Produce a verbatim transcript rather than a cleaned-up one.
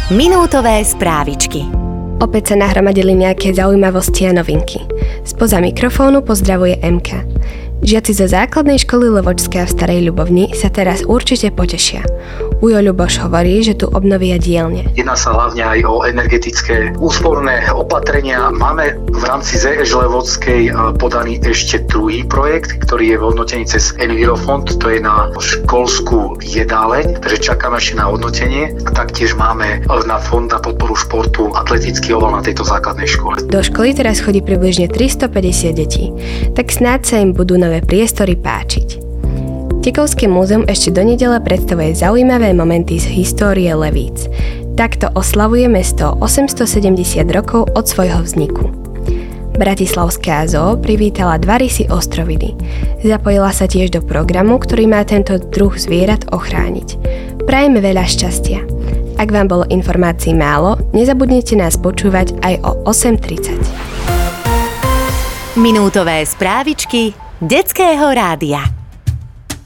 Minútové správičky. Opäť sa nahromadili nejaké zaujímavosti a novinky. Spoza mikrofónu pozdravuje em ká. Žiaci zo základnej školy Levočská v Starej Ľubovni sa teraz určite potešia. Ujo Ľuboš hovorí, že tu obnovia dielne. Jedná sa hlavne aj o energetické úsporné opatrenia. Máme v rámci zet eš Levockej podaný ešte druhý projekt, ktorý je v hodnotení cez Envirofond, to je na školskú jedáleň, takže čakáme ešte na hodnotenie. A taktiež máme na fond na podporu športu atletický oval na tejto základnej škole. Do školy teraz chodí približne tristopäťdesiat detí, tak snáď sa im budú nové priestory páčiť. Tekovské múzeum ešte do nedele predstavuje zaujímavé momenty z histórie Levíc. Takto oslavuje mesto osemstosedemdesiat rokov od svojho vzniku. Bratislavská zoo privítala dva rysy ostrovidy. Zapojila sa tiež do programu, ktorý má tento druh zvierat ochrániť. Prajeme veľa šťastia. Ak vám bolo informácií málo, nezabudnite nás počúvať aj o osem tridsať. Minútové správičky Detského rádia.